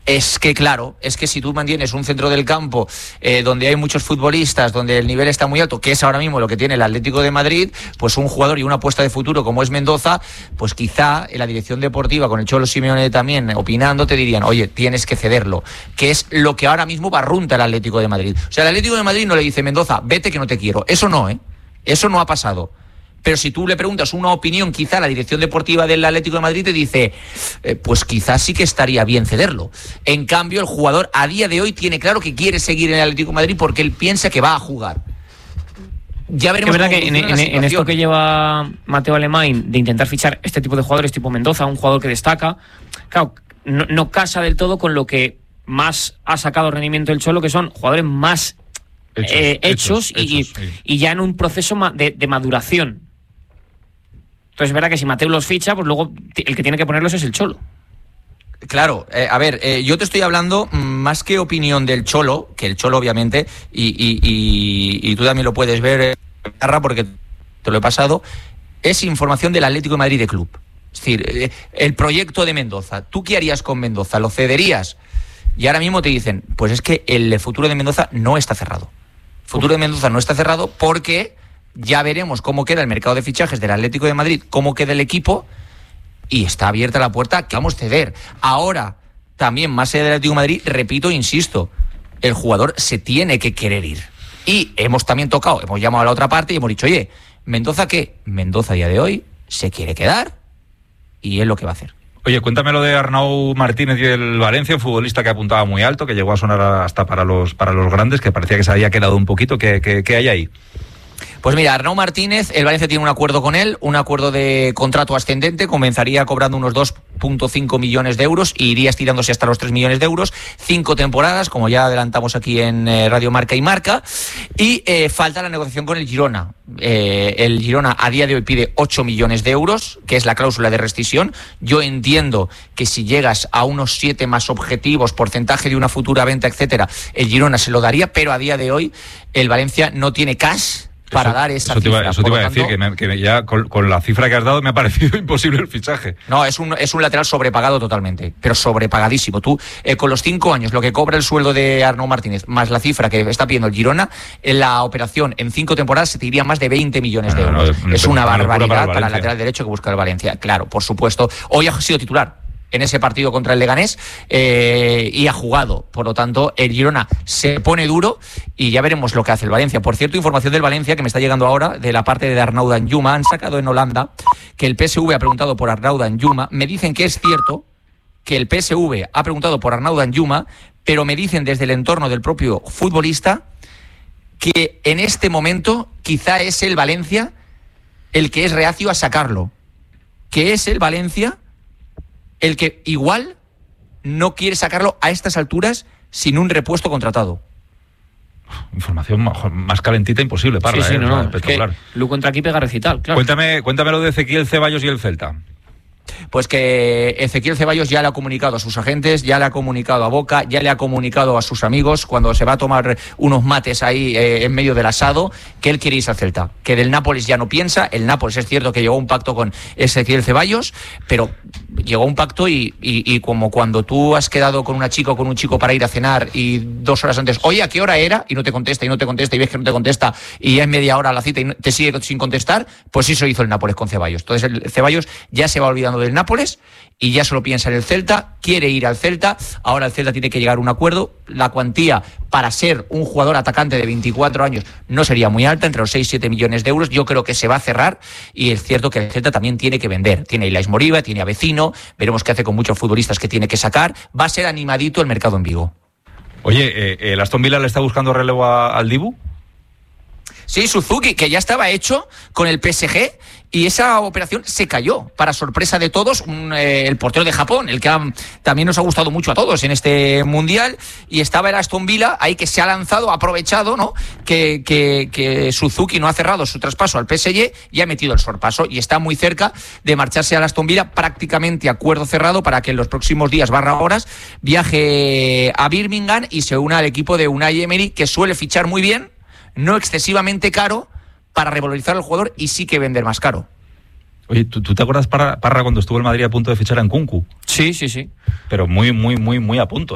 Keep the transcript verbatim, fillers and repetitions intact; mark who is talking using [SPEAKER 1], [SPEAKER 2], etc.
[SPEAKER 1] Es que claro, es que si tú mantienes un centro del campo eh, donde hay muchos futbolistas, donde el nivel está muy alto, que es ahora mismo lo que tiene el Atlético de Madrid, pues un jugador y una apuesta de futuro como es Mendoza, pues quizá en la dirección deportiva, con el Cholo Simeone también opinando, te dirían, oye, tienes que cederlo, que es lo que ahora mismo barrunta el Atlético de Madrid. O sea, el Atlético de Madrid no le dice, Mendoza, vete que no te quiero. Eso no, ¿eh? Eso no ha pasado. Pero si tú le preguntas una opinión, quizá la dirección deportiva del Atlético de Madrid te dice, eh, pues quizás sí que estaría bien cederlo. En cambio, el jugador a día de hoy tiene claro que quiere seguir en el Atlético de Madrid porque él piensa que va a jugar. Ya veremos.
[SPEAKER 2] Es verdad que en, en, en esto que lleva Mateo Alemán de intentar fichar este tipo de jugadores tipo Mendoza, un jugador que destaca, claro, no, no casa del todo con lo que más ha sacado rendimiento el Cholo, que son jugadores más hechos, eh, hechos, hechos, y, hechos sí. y ya en un proceso de, de maduración. Entonces es verdad que si Mateo los ficha, pues luego el que tiene que ponerlos es el Cholo.
[SPEAKER 1] Claro, eh, a ver, eh, yo te estoy hablando más que opinión del Cholo, que el Cholo obviamente, y, y, y, y tú también lo puedes ver, eh, porque te lo he pasado, es información del Atlético de Madrid de club. Es decir, eh, el proyecto de Mendoza. ¿Tú qué harías con Mendoza? ¿Lo cederías? Y ahora mismo te dicen, pues es que el futuro de Mendoza no está cerrado. El futuro de Mendoza no está cerrado porque ya veremos cómo queda el mercado de fichajes del Atlético de Madrid, cómo queda el equipo, y está abierta la puerta que vamos a ceder. Ahora, también más allá del Atlético de Madrid, repito, insisto, el jugador se tiene que querer ir. Y hemos también tocado, hemos llamado a la otra parte y hemos dicho, oye, ¿Mendoza qué? Mendoza a día de hoy se quiere quedar y es lo que va a hacer.
[SPEAKER 3] Oye, cuéntame lo de Arnau Martínez y el Valencia, un futbolista que apuntaba muy alto, que llegó a sonar hasta para los, para los grandes, que parecía que se había quedado un poquito. ¿Qué, qué, qué hay ahí?
[SPEAKER 1] Pues mira, Arnau Martínez, el Valencia tiene un acuerdo con él, un acuerdo de contrato ascendente, comenzaría cobrando unos dos punto cinco millones de euros e iría estirándose hasta los tres millones de euros, cinco temporadas, como ya adelantamos aquí en eh, Radio Marca y Marca, y eh, falta la negociación con el Girona. Eh, el Girona a día de hoy pide ocho millones de euros, que es la cláusula de rescisión. Yo entiendo que si llegas a unos siete más objetivos, porcentaje de una futura venta, etcétera, el Girona se lo daría, pero a día de hoy el Valencia no tiene cash para
[SPEAKER 3] eso,
[SPEAKER 1] dar esa
[SPEAKER 3] eso te
[SPEAKER 1] cifra.
[SPEAKER 3] Iba, eso te iba a decir, que, me, que ya con, con la cifra que has dado me ha parecido imposible el fichaje.
[SPEAKER 1] No, es un, es un lateral sobrepagado totalmente, pero sobrepagadísimo. Tú, eh, con los cinco años, lo que cobra el sueldo de Arnau Martínez, más la cifra que está pidiendo el Girona, en la operación en cinco temporadas se te iría más de veinte millones de euros. No, no, no, es una barbaridad para el, para el lateral derecho que busca el Valencia. Claro, por supuesto. Hoy ha sido titular en ese partido contra el Leganés eh, y ha jugado, por lo tanto el Girona se pone duro y ya veremos lo que hace el Valencia. Por cierto, información del Valencia que me está llegando ahora de la parte de Arnau Danjuma, han sacado en Holanda que el P S V ha preguntado por Arnau Danjuma, me dicen que es cierto que el P S V ha preguntado por Arnau Danjuma, pero me dicen desde el entorno del propio futbolista que en este momento quizá es el Valencia el que es reacio a sacarlo, que es el Valencia el que igual no quiere sacarlo a estas alturas sin un repuesto contratado.
[SPEAKER 3] Información más calentita imposible, Parla,
[SPEAKER 2] sí, sí,
[SPEAKER 3] ¿eh?
[SPEAKER 2] no, no,
[SPEAKER 3] espectacular.
[SPEAKER 2] Es que Lu contra aquí pega recital, claro.
[SPEAKER 3] Cuéntame, cuéntame lo de Ezequiel Ceballos y el Celta.
[SPEAKER 1] Pues que Ezequiel Ceballos ya le ha comunicado a sus agentes, ya le ha comunicado a Boca, ya le ha comunicado a sus amigos cuando se va a tomar unos mates ahí eh, en medio del asado, que él quiere irse al Celta, que del Nápoles ya no piensa. El Nápoles es cierto que llegó a un pacto con Ezequiel Ceballos, pero llegó a un pacto y, y, y como cuando tú has quedado con una chica o con un chico para ir a cenar y dos horas antes, oye, ¿a qué hora era? Y no te contesta y no te contesta y ves que no te contesta y es media hora la cita y te sigue sin contestar, pues eso hizo el Nápoles con Ceballos. Entonces el Ceballos ya se va olvidando del Nápoles y ya solo piensa en el Celta, quiere ir al Celta. Ahora el Celta tiene que llegar a un acuerdo. La cuantía para ser un jugador atacante de veinticuatro años no sería muy alta, entre los seis y siete millones de euros. Yo creo que se va a cerrar y es cierto que el Celta también tiene que vender. Tiene a Ilais Moriba, tiene a Vecino, veremos qué hace con muchos futbolistas que tiene que sacar. Va a ser animadito el mercado en Vigo.
[SPEAKER 3] Oye, eh, ¿el Aston Villa le está buscando relevo a, al Dibu?
[SPEAKER 1] Sí, Suzuki, que ya estaba hecho con el P S G y esa operación se cayó, para sorpresa de todos, un, eh, el portero de Japón, el que ha, también nos ha gustado mucho a todos en este Mundial, y estaba el Aston Villa ahí que se ha lanzado, ha aprovechado, ¿no? Que, que, que Suzuki no ha cerrado su traspaso al P S G y ha metido el sorpaso y está muy cerca de marcharse al Aston Villa, prácticamente acuerdo cerrado para que en los próximos días barra horas viaje a Birmingham y se una al equipo de Unai Emery, que suele fichar muy bien, no excesivamente caro para revalorizar al jugador y sí que vender más caro.
[SPEAKER 3] Oye, ¿tú, tú te acuerdas, Parra, Parra, cuando estuvo el Madrid a punto de fichar a Nkunku?
[SPEAKER 2] Sí, sí, sí.
[SPEAKER 3] Pero muy, muy, muy, muy a punto.